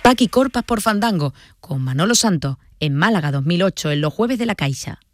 Paqui Corpas por Fandango, con Manolo Santos, en Málaga 2008, en los Jueves de la Caixa.